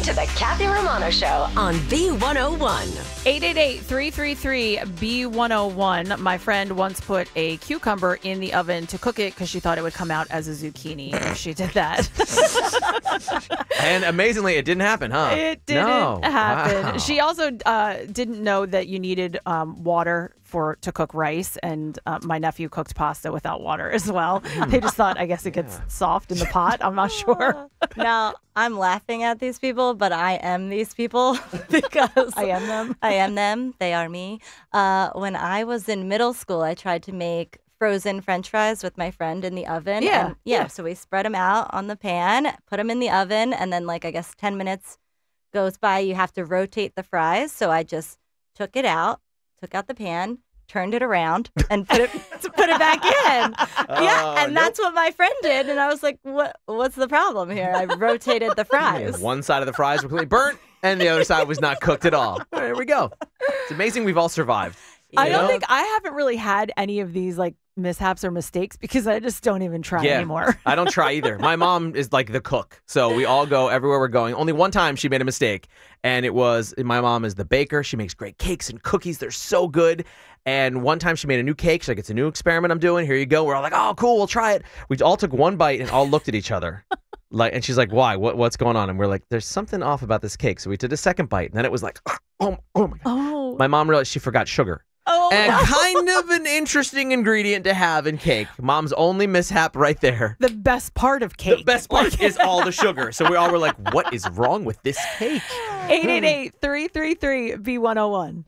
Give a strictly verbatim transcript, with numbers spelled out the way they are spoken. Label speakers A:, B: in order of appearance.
A: to the Kathy Romano Show on B one oh one.
B: eight eight eight, three three three, B one oh one. My friend once put a cucumber in the oven to cook it because she thought it would come out as a zucchini if she did that.
C: And amazingly, it didn't happen, huh?
B: It didn't
C: no.
B: happen.
C: Wow.
B: She also uh, didn't know that you needed um, water for to cook rice, and uh, my nephew cooked pasta without water as well. They just thought, I guess it gets soft in the pot. I'm not sure.
D: Now, I'm laughing at these people, but I am these people because
B: I am them.
D: I am them. They are me. Uh, when I was in middle school, I tried to make frozen French fries with my friend in the oven.
B: Yeah,
D: and yeah.
B: yeah.
D: So we spread them out on the pan, put them in the oven, and then like I guess ten minutes goes by. You have to rotate the fries. So I just took it out, took out the pan, turned it around, and put it to put it back in. Yeah,
C: Oh,
D: and
C: nope.
D: that's what my friend did. And I was like, "What? What's the problem here?" I rotated the fries.
C: One side of the fries were completely burnt, and the other side was not cooked at all. There we go. It's amazing we've all survived.
B: I
C: You
B: don't
C: know?
B: think I haven't really had any of these like mishaps or mistakes because I just don't even try
C: Yeah,
B: anymore.
C: I don't try either. My mom is like the cook, so we all go everywhere we're going. Only one time she made a mistake, and it was my mom is the baker. She makes great cakes and cookies. They're so good. And one time she made a new cake. She's like, it's a new experiment I'm doing. Here you go. We're all like, oh, cool. We'll try it. We all took one bite and all looked at each other. Like, and she's like, why? What, what's going on? And we're like, there's something off about this cake. So we did a second bite, and then it was like, oh, oh my God.
B: Oh,
C: My mom realized she forgot sugar.
B: oh
C: And
B: no.
C: kind of an interesting ingredient to have in cake. Mom's only mishap right there.
B: The best part of cake.
C: The best part is all the sugar. So we all were like, what is wrong with this cake?
B: eight eight eight, three three three, B one oh one.